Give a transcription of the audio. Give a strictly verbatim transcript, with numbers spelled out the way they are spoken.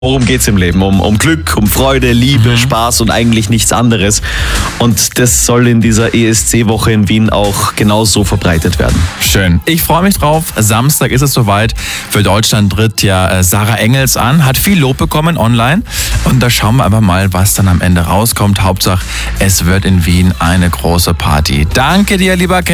Worum geht's im Leben? Um, um Glück, um Freude, Liebe, mhm. Spaß und eigentlich nichts anderes. Und das soll in dieser E S C-Woche in Wien auch genauso verbreitet werden. Schön. Ich freue mich drauf. Samstag ist es soweit. Für Deutschland tritt ja Sarah Engels an. Hat viel Lob bekommen online. Und da schauen wir einfach mal, was dann am Ende rauskommt. Hauptsache, es wird in Wien eine große Party. Danke dir, lieber Ken.